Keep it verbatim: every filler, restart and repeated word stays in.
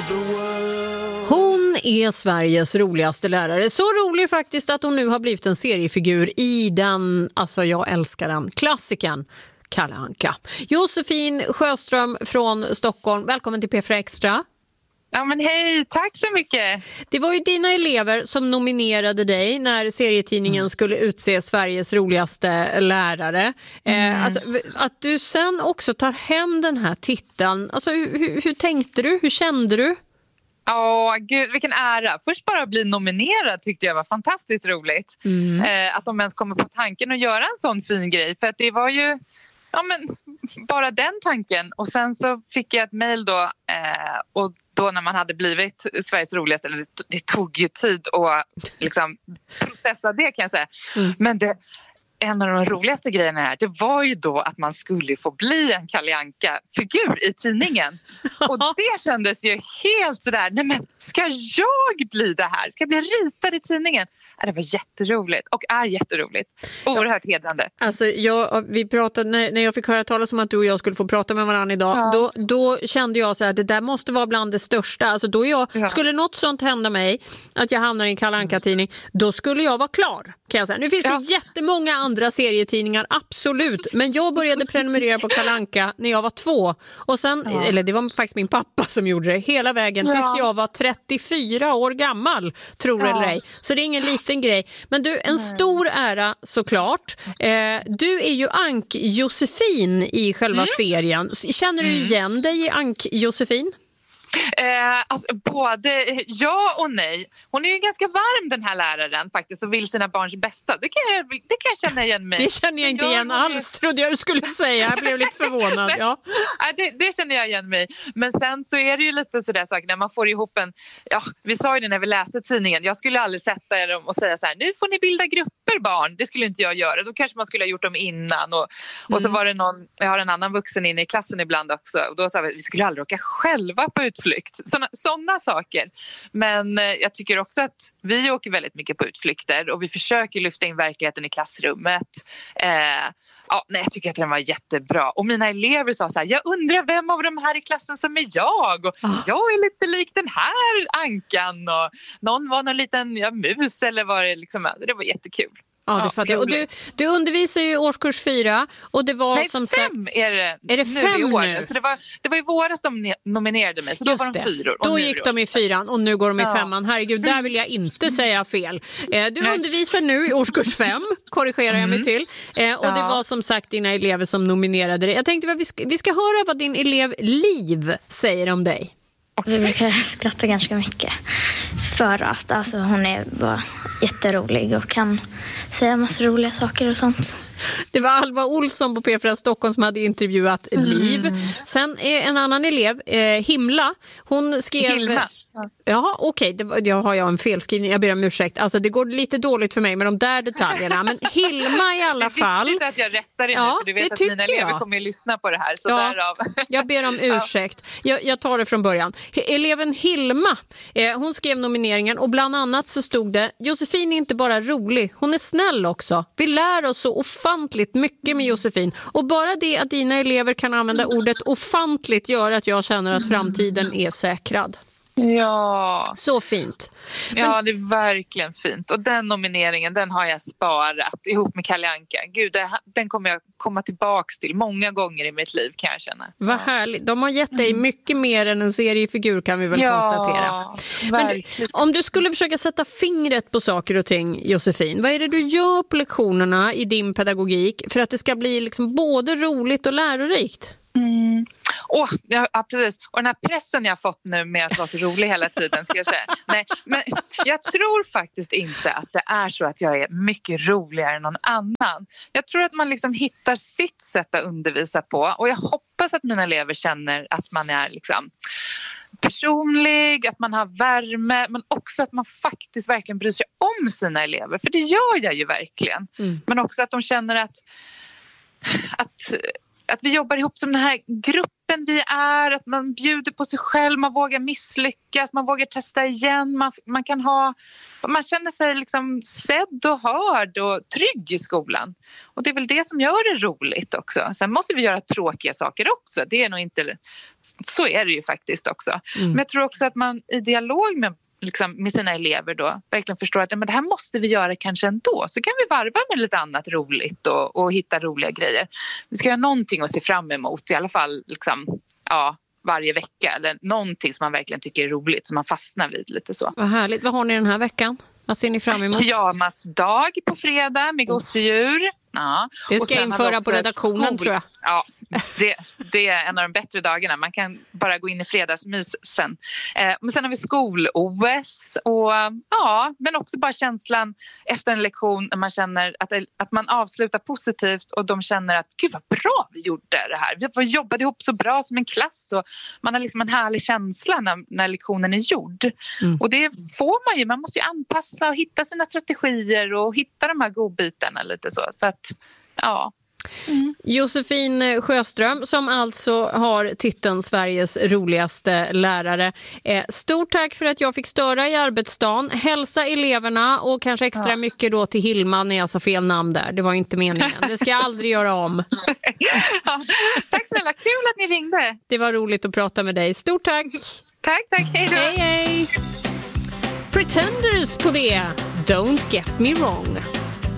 Hon är Sveriges roligaste lärare. Så rolig faktiskt att hon nu har blivit en seriefigur i den, alltså jag älskar den, klassikern Kalle Anka. Josefin Sjöström från Stockholm, välkommen till P fyra Extra. Ja men hej, tack så mycket. Det var ju dina elever som nominerade dig när serietidningen skulle utse Sveriges roligaste lärare. Mm. Eh, alltså, att du sen också tar hem den här titeln, alltså hur, hur tänkte du, hur kände du? Åh, gud, vilken ära. Först bara bli nominerad tyckte jag var fantastiskt roligt. Mm. Eh, att de ens kommer på tanken att göra en sån fin grej. För att det var ju ja, men, bara den tanken. Och sen så fick jag ett mejl då. Eh, och då när man hade blivit Sveriges roligaste. Eller det, det tog ju tid att liksom, processa det kan jag säga. Mm. Men det... En av de roligaste grejerna här, det var ju då att man skulle få bli en Kalle Anka-figur i tidningen. Och det kändes ju helt sådär, nej men ska jag bli det här? Ska jag bli ritad i tidningen? Det var jätteroligt och är jätteroligt. Oerhört hedrande. Alltså jag, vi pratade, när, när jag fick höra talas om att du och jag skulle få prata med varandra idag, ja. då, då kände jag så här, att det där måste vara bland det största. Alltså då jag, ja. Skulle något sånt hända mig, att jag hamnar i en Kalle Anka-tidning, då skulle jag vara klar, kan jag säga. Nu finns ja. det jättemånga andra serietidningar, absolut. Men jag började prenumerera på Kalle Anka när jag var två. Och sen, ja. eller det var faktiskt min pappa som gjorde det hela vägen tills ja. jag var trettiofyra år gammal, tror ja. eller ej. Så det är ingen liten grej. Men du, en Nej. stor ära såklart. Eh, du är ju Ank-Josefin i själva mm. serien. Känner du igen dig i Ank-Josefin? Eh, alltså, både ja och nej. Hon är ju ganska varm den här läraren faktiskt och vill sina barns bästa. Det kan jag, det kan jag känna igen mig. Det känner jag inte igen alls, trodde jag du skulle säga. Jag blev lite förvånad. Ja. Nej, det, det känner jag igen mig. Men sen så är det ju lite sådär saker när man får ihop en... Ja, vi sa ju det när vi läste tidningen. Jag skulle aldrig sätta er och säga så här, nu får ni bilda grupper barn. Det skulle inte jag göra. Då kanske man skulle ha gjort dem innan. Och, och mm. så var det någon... Jag har en annan vuxen inne i klassen ibland också. Och då sa vi, vi skulle aldrig åka själva på utflykt. Såna, såna saker. Men eh, jag tycker också att vi åker väldigt mycket på utflykter och vi försöker lyfta in verkligheten i klassrummet. Eh, ja, nej, jag tycker att den var jättebra. Och mina elever sa så här, jag undrar vem av de här i klassen som är jag? Och oh. jag är lite lik den här Ankan. Och någon var någon liten ja, mus eller vad det liksom. Det var jättekul. Ja, det fattar jag. Och du, du undervisar ju i årskurs fyra och det var Nej, som fem sagt... är det, är det fem nu i år. nu? Så det var, det var i våras de nominerade mig, så då Just var de det. fyror. Då gick de i fyran och nu går de i ja. femman. Herregud, där vill jag inte säga fel. Eh, du Nej. undervisar nu i årskurs fem, korrigerar jag mig till. Eh, och ja. det var som sagt dina elever som nominerade dig. Jag tänkte att vi ska, vi ska höra vad din elev Liv säger om dig. Vi brukar skratta ganska mycket för att alltså, hon är bara jätterolig och kan säga massa roliga saker och sånt. Det var Alva Olsson på P fyra Stockholm som hade intervjuat Liv. Mm. Sen eh, en annan elev, eh, Himla, hon skrev... Hilma. Ja, okej, okay, det har jag en felskrivning, jag ber om ursäkt. Alltså det går lite dåligt för mig med de där detaljerna. Men Hilma i alla fall... Det är viktigt att jag rättar dig ja, nu, för du vet att mina elever jag. kommer att lyssna på det här. Så ja, därav. Jag ber om ursäkt. Jag, jag tar det från början. Eleven Hilma, eh, hon skrev nomineringen och bland annat så stod det: Josefin är inte bara rolig, hon är snäll också. Vi lär oss så ofantligt mycket med Josefin. Och bara det att dina elever kan använda ordet ofantligt gör att jag känner att framtiden är säkrad. Ja. Så fint. Men... Ja, det är verkligen fint. Och den nomineringen, den har jag sparat ihop med Kalle Anka. Gud, det, den kommer jag komma tillbaks till många gånger i mitt liv, kan jag känna. Vad härligt. De har gett dig mycket mer än en seriefigur, kan vi väl ja, konstatera. Men du, om du skulle försöka sätta fingret på saker och ting, Josefin, vad är det du gör på lektionerna i din pedagogik för att det ska bli liksom både roligt och lärorikt? Mm. Oh, ja, precis. Och den här pressen jag har fått nu med att vara så rolig hela tiden, ska jag säga. Nej, men jag tror faktiskt inte att det är så att jag är mycket roligare än någon annan. Jag tror att man liksom hittar sitt sätt att undervisa på, och jag hoppas att mina elever känner att man är liksom personlig, att man har värme, men också att man faktiskt verkligen bryr sig om sina elever, för det gör jag ju verkligen. Mm. Men också att de känner att att att vi jobbar ihop som den här gruppen vi är, att man bjuder på sig själv, man vågar misslyckas, man vågar testa igen, man, man kan ha, man känner sig liksom sedd och hörd och trygg i skolan. Och det är väl det som gör det roligt också. Sen måste vi göra tråkiga saker också, det är nog inte, så är det ju faktiskt också. Mm. Men jag tror också att man i dialog med Liksom med sina elever då verkligen förstår att men det här måste vi göra kanske ändå. Så kan vi varva med lite annat roligt och, och hitta roliga grejer. Vi ska göra någonting att se fram emot i alla fall liksom, ja, varje vecka. Eller någonting som man verkligen tycker är roligt som man fastnar vid lite så. Vad härligt. Vad har ni den här veckan? Vad ser ni fram emot? Pyjamasdag på fredag med gosedjur. Ja. Det ska jag införa på redaktionen skol... tror jag. Ja, det, det är en av de bättre dagarna. Man kan bara gå in i fredagsmys sen. Eh, men sen har vi skol-O S. Och, ja, men också bara känslan efter en lektion när man känner att, att man avslutar positivt och de känner att gud vad bra vi gjorde det här. Vi jobbade ihop så bra som en klass och man har liksom en härlig känsla när, när lektionen är gjord. Mm. Och det får man ju. Man måste ju anpassa och hitta sina strategier och hitta de här godbitarna lite så. Så att ja. Mm. Josefin Sjöström som alltså har titeln Sveriges roligaste lärare. Eh, stort tack för att jag fick störa i arbetsdagen. Hälsa eleverna och kanske extra ja. mycket då till Hilma när jag sa fel namn där. Det var inte meningen. Det ska jag aldrig göra om. Ja. Tack snälla, kul att ni ringde. Det var roligt att prata med dig. Stort tack. Tack, tack. Hej då. Hej, hej. Pretenders på det. Don't get me wrong.